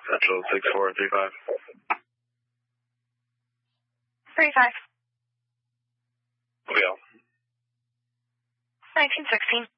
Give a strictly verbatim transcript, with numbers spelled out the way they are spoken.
Central six four three five. Three five. Mobile. Nineteen sixteen.